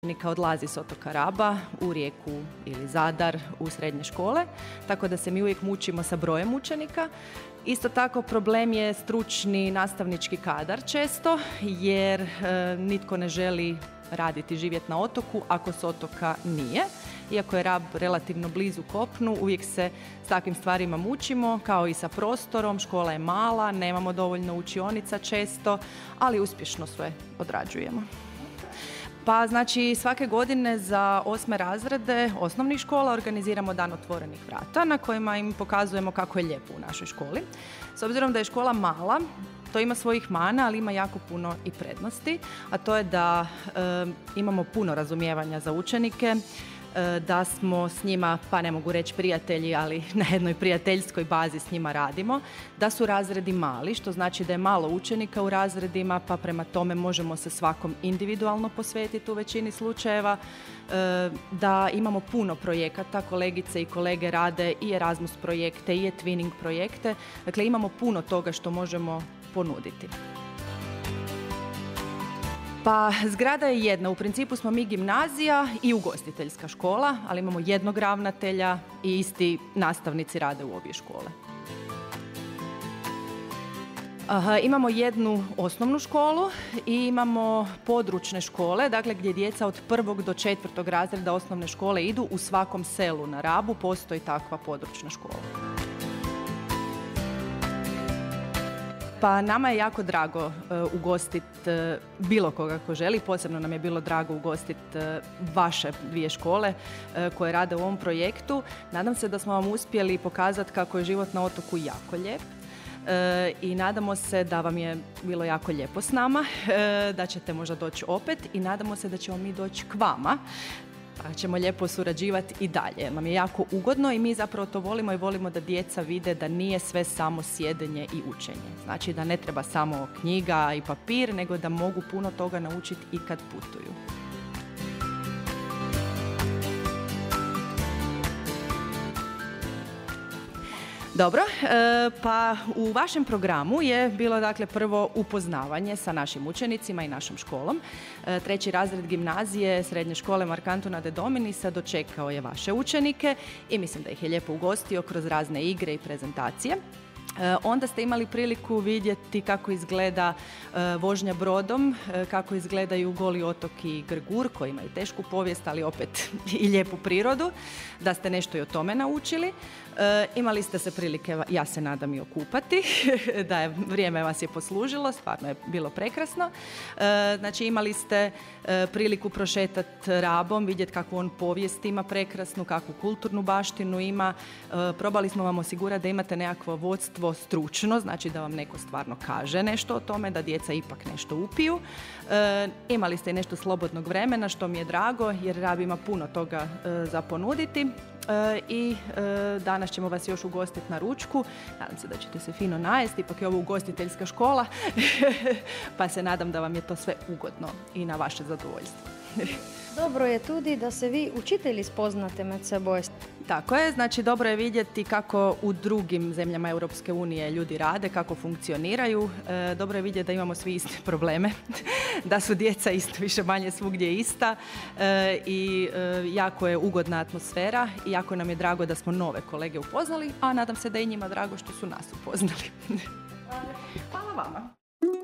učenika odlazi s otoka Raba u Rijeku ili Zadar u srednje škole, tako da se mi uvijek mučimo sa brojem učenika. Isto tako problem je stručni nastavnički kadar često, jer nitko ne želi raditi i živjeti na otoku ako s otoka nije. Iako je Rab relativno blizu kopnu, uvijek se s takvim stvarima mučimo, kao i sa prostorom. Škola je mala, nemamo dovoljno učionica često, ali uspješno sve odrađujemo. Pa znači svake godine za 8. razrede osnovnih škola organiziramo dan otvorenih vrata na kojima im pokazujemo kako je lijepo u našoj školi. S obzirom da je škola mala, to ima svojih mana, ali ima jako puno i prednosti, a to je da imamo puno razumijevanja za učenike, da smo s njima, pa ne mogu reći prijatelji, ali na jednoj prijateljskoj bazi s njima radimo, da su razredi mali, što znači da je malo učenika u razredima, pa prema tome možemo se svakom individualno posvetiti u većini slučajeva, da imamo puno projekata, kolegice i kolege rade i Erasmus projekte i Twinning projekte, dakle imamo puno toga što možemo ponuditi. Pa zgrada je jedna, u principu smo mi gimnazija i ugostiteljska škola, ali imamo jednog ravnatelja i isti nastavnici rade u obje škole. Imamo jednu osnovnu školu i imamo područne škole, dakle gdje djeca od 1. do 4. razreda osnovne škole idu. U svakom selu na Rabu postoji takva područna škola. Pa nama je jako drago ugostiti bilo koga ko želi, posebno nam je bilo drago ugostiti vaše dvije škole koje rade u ovom projektu. Nadam se da smo vam uspjeli pokazati kako je život na otoku jako lijep i nadamo se da vam je bilo jako lijepo s nama, da ćete možda doći opet i nadamo se da ćemo mi doći k vama. Pa ćemo lijepo surađivati i dalje. Nam je jako ugodno i mi zapravo to volimo i volimo da djeca vide da nije sve samo sjedenje i učenje. Znači da ne treba samo knjiga i papir, nego da mogu puno toga naučiti i kad putuju. Dobro, pa u vašem programu je bilo dakle prvo upoznavanje sa našim učenicima i našom školom. 3. razred gimnazije srednje škole Mark Antuna de Dominisa dočekao je vaše učenike i mislim da ih je lijepo ugostio kroz razne igre i prezentacije. Onda ste imali priliku vidjeti kako izgleda vožnja brodom, kako izgledaju Goli otok i Grgur, koji imaju tešku povijest, ali opet i lijepu prirodu, da ste nešto i o tome naučili. Imali ste se prilike, ja se nadam, i okupati, da je vrijeme vas je poslužilo, stvarno je bilo prekrasno. Znači imali ste priliku prošetati Rabom, vidjeti kakvu on povijest ima prekrasnu, kakvu kulturnu baštinu ima. Probali smo vam osigurati da imate nekakvo vodstvo stručno, znači da vam neko stvarno kaže nešto o tome, da djeca ipak nešto upiju. Imali ste i nešto slobodnog vremena, što mi je drago, jer Rab ima puno toga za ponuditi. I danas ćemo vas još ugostiti na ručku. Nadam se da ćete se fino najesti, ipak je ovo ugostiteljska škola, pa se nadam da vam je to sve ugodno i na vaše zadovoljstvo. Dobro je tudi da se vi učitelji spoznate med seboj. Tako je, znači dobro je vidjeti kako u drugim zemljama Europske unije ljudi rade, kako funkcioniraju. Dobro je vidjeti da imamo svi iste probleme, da su djeca isto više manje svugdje ista i jako je ugodna atmosfera i jako nam je drago da smo nove kolege upoznali, a nadam se da je i njima drago što su nas upoznali. Hvala vama.